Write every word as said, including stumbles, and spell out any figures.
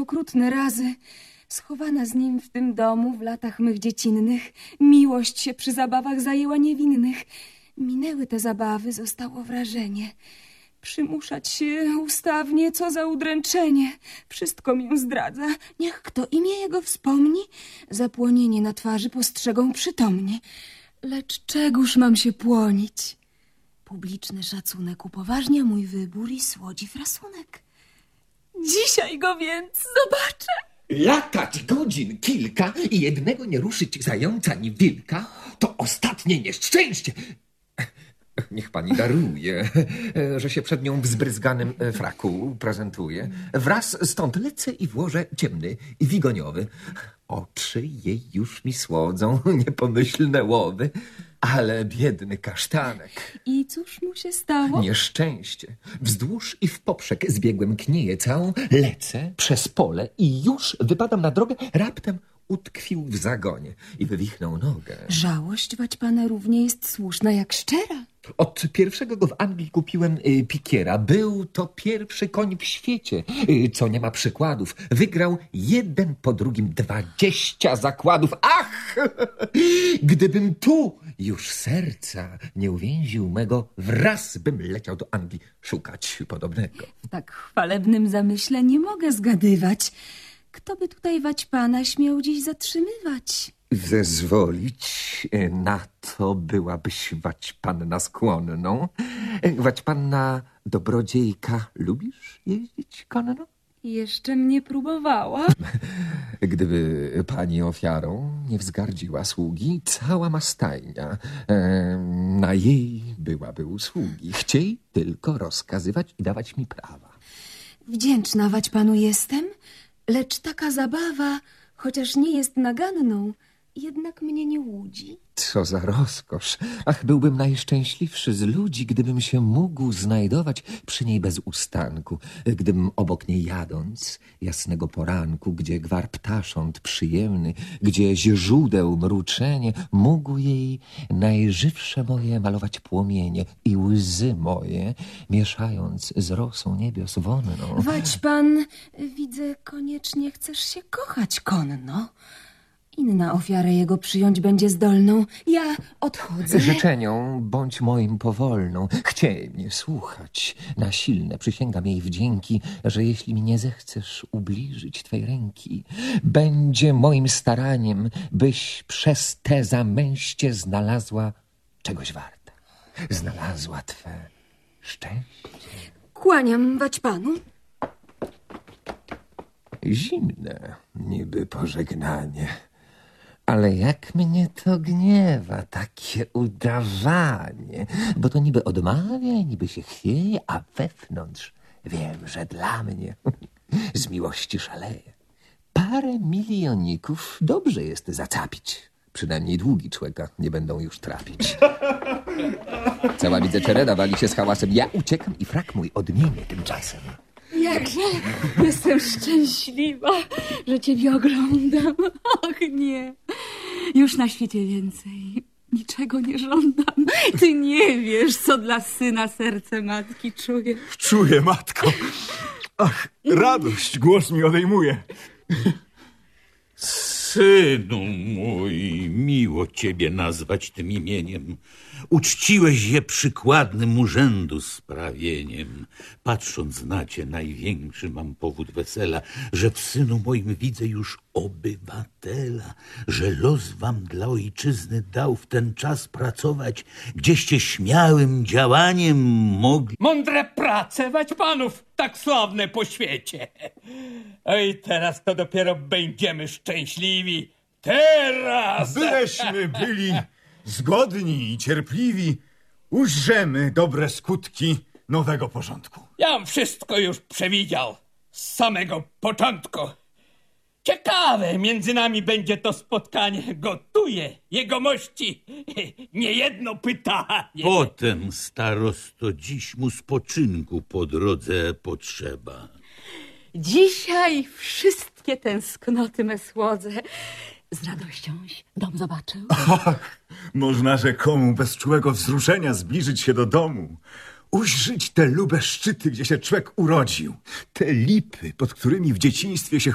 okrutne razy. Schowana z nim w tym domu w latach mych dziecinnych, miłość się przy zabawach zajęła niewinnych. Minęły te zabawy, zostało wrażenie. Przymuszać się ustawnie, co za udręczenie. Wszystko mię zdradza, niech kto imię jego wspomni. Zapłonienie na twarzy postrzegą przytomnie. Lecz czegóż mam się płonić? Publiczny szacunek upoważnia mój wybór i słodzi frasunek. Dzisiaj go więc zobaczę. Latać godzin kilka i jednego nie ruszyć zająca ni wilka, to ostatnie nieszczęście. Niech pani daruje, że się przed nią w zbryzganym fraku prezentuje. Wraz stąd lecę i włożę ciemny i wigoniowy. Oczy jej już mi słodzą, niepomyślne łowy. Ale biedny kasztanek. I cóż mu się stało? Nieszczęście. Wzdłuż i w poprzek zbiegłem knieję całą, lecę przez pole i już wypadam na drogę, raptem utkwił w zagonie i wywichnął nogę. Żałość wać pana równie jest słuszna jak szczera. Od pierwszego go w Anglii kupiłem y, pikiera. Był to pierwszy koń w świecie, y, co nie ma przykładów. Wygrał jeden po drugim dwadzieścia zakładów. Ach! Gdybym tu już serca nie uwięził mego, wraz bym leciał do Anglii szukać podobnego. W tak chwalebnym zamyśle nie mogę zgadywać. Kto by tutaj wać pana śmiał dziś zatrzymywać? Zezwolić na to byłabyś wać panna skłonną. Wać panna dobrodziejka, lubisz jeździć konno? Jeszcze mnie próbowała. Gdyby pani ofiarą nie wzgardziła sługi, cała ma stajnia e, na jej byłaby usługi. Chciej tylko rozkazywać i dawać mi prawa. Wdzięczna wać panu jestem, lecz taka zabawa, chociaż nie jest naganną, jednak mnie nie łudzi. Co za rozkosz. Ach, byłbym najszczęśliwszy z ludzi, gdybym się mógł znajdować przy niej bez ustanku. Gdybym obok niej jadąc, jasnego poranku, gdzie gwar ptasząt przyjemny, gdzie źródeł mruczenie, mógł jej najżywsze moje malować płomienie i łzy moje, mieszając z rosą niebios wonną. Wać pan, widzę, koniecznie chcesz się kochać konno. Inna ofiarę jego przyjąć będzie zdolną. Ja odchodzę. Życzenią bądź moim powolną. Chciej mnie słuchać. Na silne przysięgam jej wdzięki, że jeśli mi nie zechcesz ubliżyć twej ręki, będzie moim staraniem, byś przez te zamęście znalazła czegoś warta. Znalazła twe szczęście. Kłaniam wać panu. Zimne niby pożegnanie. Ale jak mnie to gniewa, takie udawanie, bo to niby odmawia, niby się chwieje, a wewnątrz wiem, że dla mnie z miłości szaleje. Parę milioników dobrze jest zacapić. Przynajmniej długi człeka nie będą już trapić. Cała widzę czereda wali się z hałasem. Ja uciekam i frak mój odmienię tymczasem. Jakże jestem szczęśliwa, że ciebie oglądam. Ach nie, już na świecie więcej niczego nie żądam. Ty nie wiesz, co dla syna serce matki czuje. Czuję, matko. Ach, radość głos mi odejmuje. Synu mój, miło ciebie nazwać tym imieniem. Uczciłeś je przykładnym urzędu sprawieniem. Patrząc na cię, największy mam powód wesela, że w synu moim widzę już obywatela, że los wam dla ojczyzny dał w ten czas pracować, gdzieście śmiałym działaniem mogli... Mądre prace wać panów, tak sławne po świecie. Oj, teraz to dopiero będziemy szczęśliwi. Teraz! Byleśmy byli zgodni i cierpliwi, ujrzemy dobre skutki nowego porządku. Jam wszystko już przewidział z samego początku. Ciekawe między nami będzie to spotkanie. Gotuje jegomości niejedno pytanie. Potem, starosto, dziś mu spoczynku po drodze potrzeba. Dzisiaj wszystkie tęsknoty me słodzę. Z radościąś dom zobaczył. Ach, można rzekomu bez czułego wzruszenia zbliżyć się do domu. Ujrzeć te lube szczyty, gdzie się człowiek urodził. Te lipy, pod którymi w dzieciństwie się